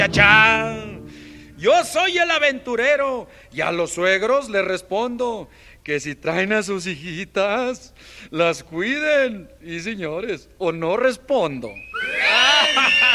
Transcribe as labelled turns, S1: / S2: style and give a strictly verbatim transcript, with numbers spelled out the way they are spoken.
S1: cha. Yo soy el aventurero y a los suegros les respondo que si traen a sus hijitas, las cuiden. Y señores, o no respondo.